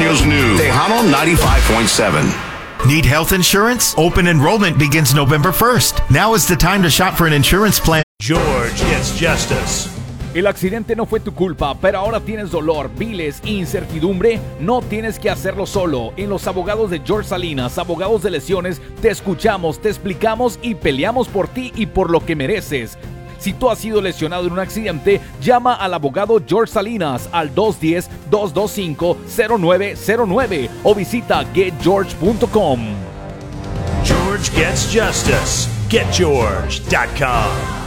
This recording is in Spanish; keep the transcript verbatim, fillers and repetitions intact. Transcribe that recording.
Santiago's new Tejano ninety-five point seven. Need health insurance? Open enrollment begins November first. Now is the time to shop for an insurance plan. George gets justice. El accidente no fue tu culpa, pero ahora tienes dolor, biles e incertidumbre. No tienes que hacerlo solo. En los abogados de George Salinas, abogados de lesiones, te escuchamos, te explicamos y peleamos por ti y por lo que mereces. Si tú has sido lesionado en un accidente, llama al abogado George Salinas al dos uno cero, dos dos cinco, cero nueve cero nueve o visita get george punto com. George gets justice. get george punto com